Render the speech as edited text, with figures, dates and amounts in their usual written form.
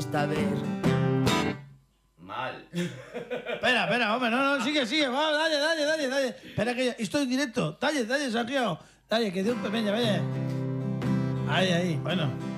gusta ver. Mal. Espera, hombre, no, sigue, va, dale. Espera que estoy en directo. Dale, Santiago. Dale, que Dios te venga, vaya. Ahí, bueno.